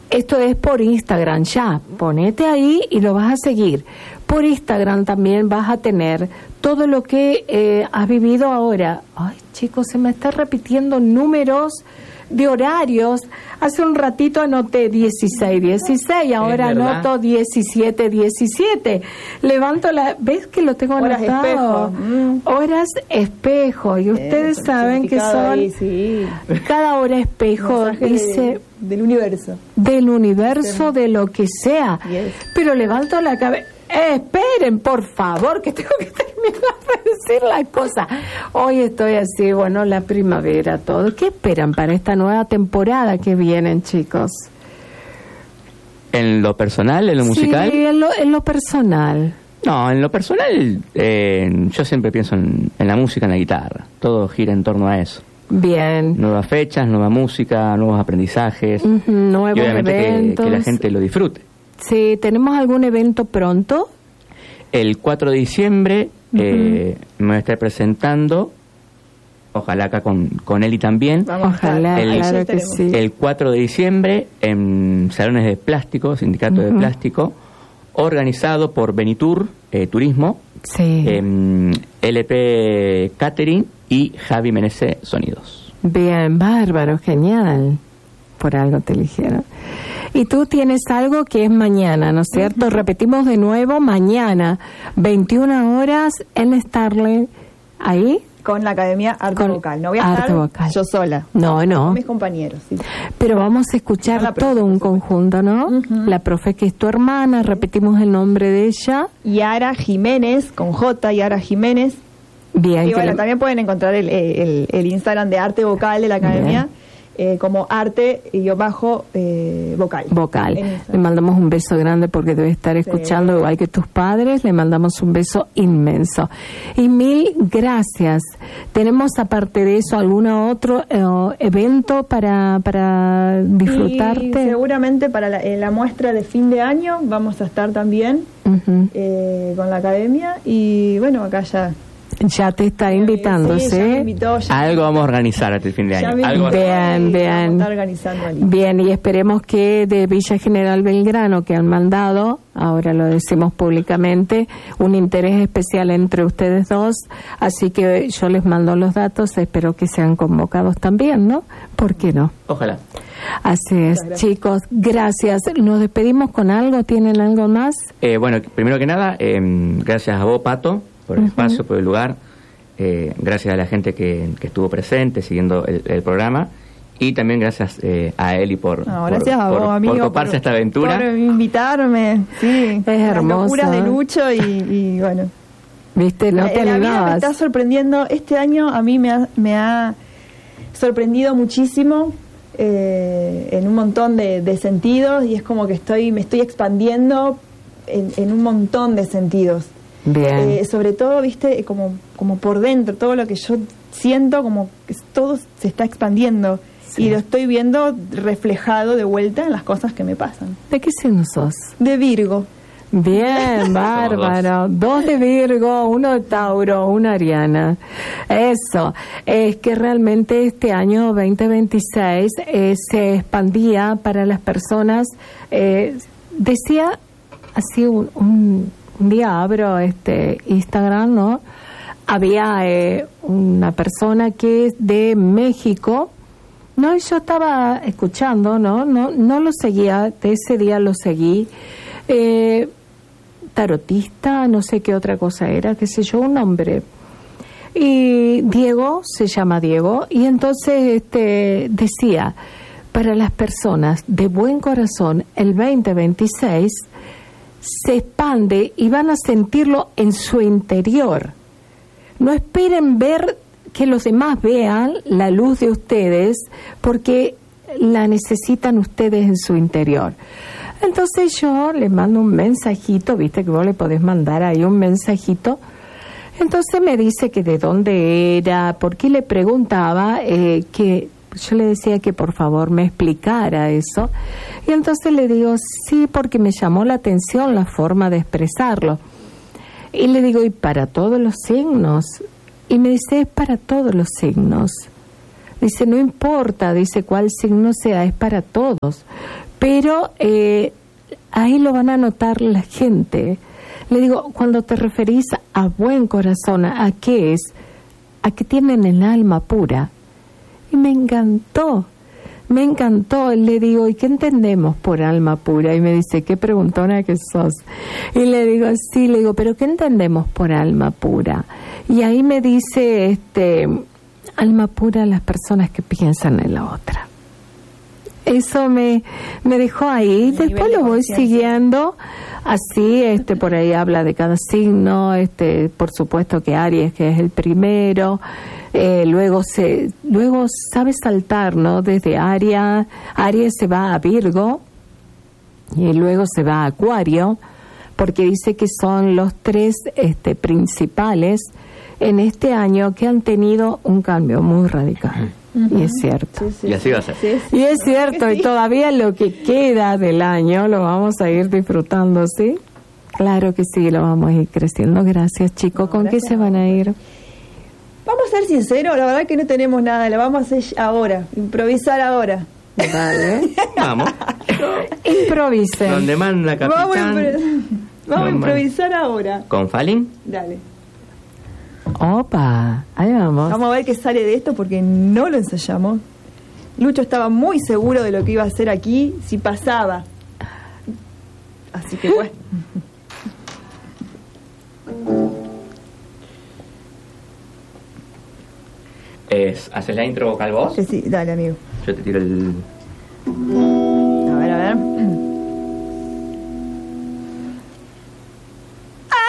Esto es por Instagram, ya, ponete ahí y lo vas a seguir. Por Instagram también vas a tener todo lo que has vivido ahora. Ay, chicos, se me está repitiendo números de horarios. Hace un ratito anoté 16, ahora anoto 17. Levanto ¿ves que lo tengo anotado? Horas espejo. Y ustedes saben que son ahí, sí. Cada hora espejo dice del universo. Del universo, de lo que sea. Yes. Pero levanto la cabeza. Esperen, por favor, que tengo que terminar de decir la cosa. Hoy estoy así, bueno, la primavera, todo. ¿Qué esperan para esta nueva temporada que vienen, chicos? ¿En lo personal, en lo musical? Sí, en lo personal. No, en lo personal, yo siempre pienso en la música, en la guitarra. Todo gira en torno a eso. Bien. Nuevas fechas, nueva música, nuevos aprendizajes. Nuevos y obviamente eventos. Que la gente lo disfrute. Sí, ¿tenemos algún evento pronto? El 4 de diciembre me voy a estar presentando, ojalá acá con Eli también. Ojalá, claro que sí. El 4 de diciembre en Salones de Plástico, Sindicato de Plástico, organizado por Benitur Turismo, sí. LP Catering y Javi Menezes Sonidos. Bien, bárbaro, genial. Por algo te eligieron. Y tú tienes algo que es mañana, ¿no es cierto? Repetimos de nuevo, mañana, 21 horas en Starling, ahí. Con la Academia Arte Vocal. No voy a estar yo sola. No. Con mis compañeros. Sí. Pero vamos a escuchar todo un conjunto, ¿no? La profe que es tu hermana, repetimos el nombre de ella. Yara Jiménez, con J, Yara Jiménez. Bien. Y bueno, también pueden encontrar el Instagram de Arte Vocal de la Academia. Como arte-vocal. Le mandamos un beso grande porque debe estar escuchando igual que tus padres. Le mandamos un beso inmenso. Y mil gracias. ¿Tenemos aparte de eso algún otro evento para disfrutarte? Y seguramente para la muestra de fin de año vamos a estar también con la Academia. Y bueno, acá ya te está invitando, ¿sí? Algo vamos a organizar hasta el fin de año. Bien, y esperemos que de Villa General Belgrano, que han mandado, ahora lo decimos públicamente, un interés especial entre ustedes dos, así que yo les mando los datos, espero que sean convocados también, ¿no? ¿Por qué no? Ojalá. Así es, chicos, gracias. ¿Nos despedimos con algo? ¿Tienen algo más? Bueno, primero que nada, gracias a vos, Pato, por el espacio, por el lugar. Gracias a la gente que estuvo presente siguiendo el programa, y también gracias a Eli por toparse a esta aventura, por invitarme. Sí, es hermoso. Las locuras de Lucho y bueno, viste, no te la animabas. vida me está sorprendiendo este año. A mí me ha sorprendido muchísimo en un montón de sentidos, y es como que me estoy expandiendo en un montón de sentidos. Bien. Sobre todo, viste, como por dentro, todo lo que yo siento, como que todo se está expandiendo, y lo estoy viendo reflejado de vuelta en las cosas que me pasan. ¿De qué signo sos? De Virgo. Bien, bárbaro. 2 de Virgo, 1 de Tauro, 1 Ariana. Eso, es que realmente este año 2026 se expandía para las personas. Decía así un día abro Instagram, ¿no? Había una persona que es de México, ¿no? Y yo estaba escuchando, no lo seguía, de ese día lo seguí, tarotista, no sé qué otra cosa era, qué sé yo, un hombre. Y Diego, se llama Diego, y entonces decía, para las personas de buen corazón, el 2026 se expande y van a sentirlo en su interior. No esperen ver que los demás vean la luz de ustedes, porque la necesitan ustedes en su interior. Entonces yo les mando un mensajito, viste que vos le podés mandar ahí un mensajito. Entonces me dice que de dónde era, porque le preguntaba que yo le decía que por favor me explicara eso, y entonces le digo sí, porque me llamó la atención la forma de expresarlo, y le digo, ¿y para todos los signos? Y me dice, es para todos los signos, Dice, no importa, dice, cuál signo sea, es para todos. Pero ahí lo van a notar la gente. Le digo, cuando te referís a buen corazón, ¿a qué es? A que tienen el alma pura. Y me encantó. Le digo, ¿y qué entendemos por alma pura? Y me dice, qué preguntona que sos. Y le digo, sí, le digo, ¿pero qué entendemos por alma pura? Y ahí me dice, alma pura, las personas que piensan en la otra. Eso me dejó ahí. Después lo voy siguiendo así, por ahí habla de cada signo, por supuesto que Aries, que es el primero, luego sabe saltar, ¿no? Desde Aries se va a Virgo y luego se va a Acuario, porque dice que son los tres principales en este año que han tenido un cambio muy radical. Y es cierto. Sí, y así va a ser. Sí, y es cierto, y todavía lo que queda del año lo vamos a ir disfrutando, ¿sí? Claro que sí, lo vamos a ir creciendo. Gracias, chicos. ¿Con qué se van a ir? Vamos a ser sinceros, la verdad que no tenemos nada, lo vamos a hacer ahora, improvisar ahora. Vale. Vamos. Improvisen. Donde manda capitán. Vamos a improvisar ahora. ¿Con Falling? Dale. Opa, ahí vamos. Vamos a ver qué sale de esto porque no lo ensayamos. Lucho estaba muy seguro de lo que iba a hacer aquí si pasaba. Así que bueno. ¿Haces la intro vocal vos? Sí, dale, amigo. Yo te tiro el...